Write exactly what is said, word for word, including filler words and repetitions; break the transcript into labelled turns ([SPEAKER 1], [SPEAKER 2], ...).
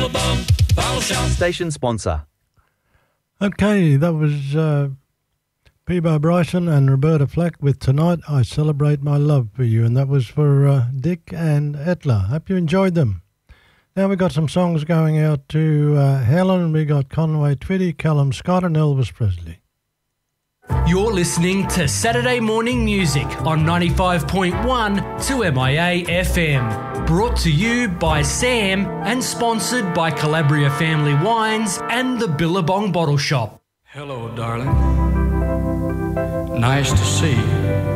[SPEAKER 1] Billabong Bottle Shop.
[SPEAKER 2] Station sponsor.
[SPEAKER 3] Okay, that was uh, Peebo Bryson and Roberta Flack with Tonight I Celebrate My Love for You, and that was for uh, Dick and Etla. Hope you enjoyed them. Now we've got some songs going out to uh, Helen. We got Conway Twitty, Callum Scott and Elvis Presley.
[SPEAKER 4] You're listening to Saturday Morning Music on ninety-five point one to M I A F M. Brought to you by Sam and sponsored by Calabria Family Wines and the Billabong Bottle Shop.
[SPEAKER 5] Hello, darling. Nice to see you.